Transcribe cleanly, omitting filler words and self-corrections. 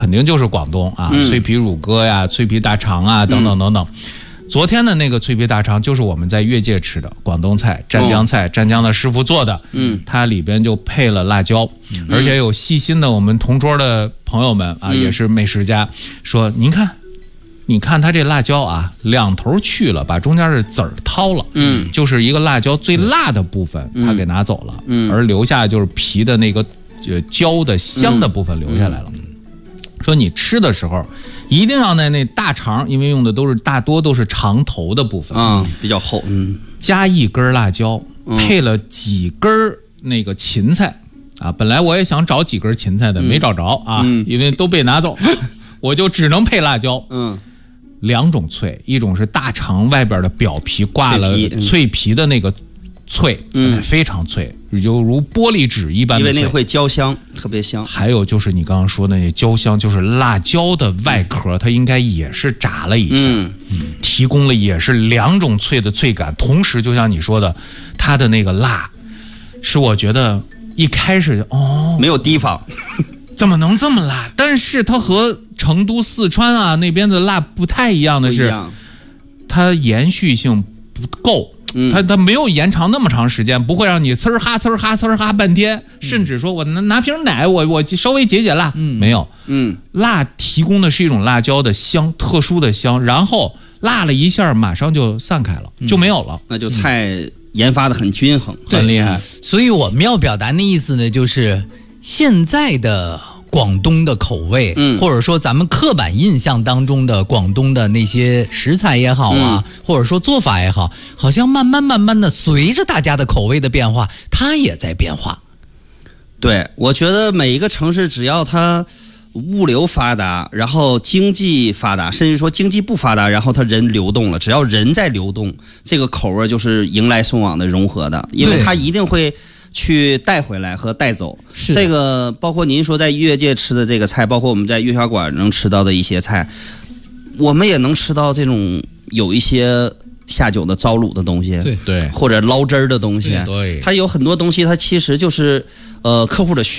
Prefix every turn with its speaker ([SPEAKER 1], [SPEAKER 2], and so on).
[SPEAKER 1] 肯定就是广东啊，脆皮乳鸽呀、脆皮大肠啊等等等等。昨天的那个脆皮大肠就是我们在越界吃的广东菜，湛江菜，湛江的师傅做的，它里边就配了辣椒，而且有细心的我们同桌的朋友们啊，也是美食家，说你看它这辣椒啊，两头去了，把中间的籽儿掏了，就是一个辣椒最辣的部分，它给拿走了，而留下就是皮的那个椒的香的部分留下来了。说你吃的时候一定要在那大肠，因为用的大多都是肠头的部分
[SPEAKER 2] 啊，比较厚，
[SPEAKER 1] 加一根辣椒，配了几根那个芹菜啊。本来我也想找几根芹菜的，没找着啊，因为都被拿走，我就只能配辣椒。两种脆，一种是大肠外边的表皮挂了脆皮的那个脆，非常脆，犹如玻璃纸一般的脆，
[SPEAKER 2] 因为那个会焦香，特别香。
[SPEAKER 1] 还有就是你刚刚说的那焦香，就是辣椒的外壳，它应该也是炸了一下，提供了也是两种脆的脆感。同时，就像你说的，它的那个辣，是我觉得一开始
[SPEAKER 2] 没有提防，
[SPEAKER 1] 怎么能这么辣？但是它和成都、四川啊那边的辣不太一样的是，它延续性不够。它没有延长那么长时间，不会让你呲儿哈呲儿哈呲儿哈半天，甚至说我拿瓶奶我稍微解辣，没有，辣提供的是一种辣椒的香，特殊的香，然后辣了一下马上就散开了，就没有了，
[SPEAKER 2] 那就菜研发的很均衡，
[SPEAKER 1] 很厉害。
[SPEAKER 3] 所以我们要表达的意思呢，就是现在的广东的口味，或者说咱们刻板印象当中的广东的那些食材也好啊，或者说做法也好，好像慢慢的随着大家的口味的变化，它也在变化。
[SPEAKER 2] 对，我觉得每一个城市只要它物流发达，然后经济发达，甚至说经济不发达，然后它人流动了，只要人在流动，这个口味就是迎来送往的融合的，因为它一定会去带回来和带走。这个包括您说在越界吃的这个菜，包括我们在粤小馆能吃到的一些菜，我们也能吃到这种有一些下酒的糟卤的东西，
[SPEAKER 1] 对，
[SPEAKER 2] 或者捞汁儿的东西，
[SPEAKER 1] 对，
[SPEAKER 2] 它有很多东西它其实就是客户的需